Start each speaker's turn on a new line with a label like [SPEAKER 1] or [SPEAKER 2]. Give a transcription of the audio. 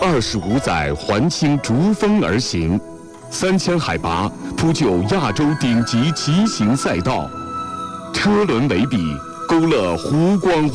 [SPEAKER 1] 25载环青逐风而行，3000海拔铺就亚洲顶级骑行赛道，车轮为笔，勾勒湖光